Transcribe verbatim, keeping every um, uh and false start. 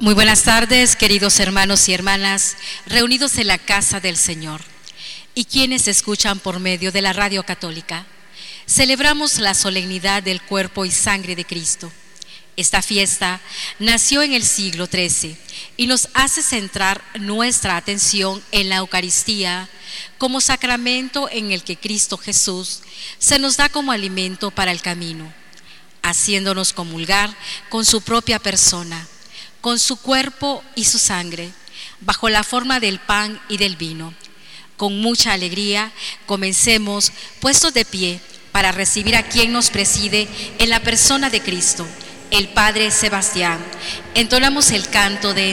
Muy buenas tardes, queridos hermanos y hermanas, reunidos en la casa del Señor y quienes escuchan por medio de la radio católica. Celebramos la solemnidad del cuerpo y sangre de Cristo. Esta fiesta nació en el siglo trece y nos hace centrar nuestra atención en la Eucaristía como sacramento en el que Cristo Jesús se nos da como alimento para el camino, haciéndonos comulgar con su propia persona, con su cuerpo y su sangre, bajo la forma del pan y del vino. Con mucha alegría, comencemos puestos de pie para recibir a quien nos preside en la persona de Cristo, el Padre Sebastián. Entonamos el canto de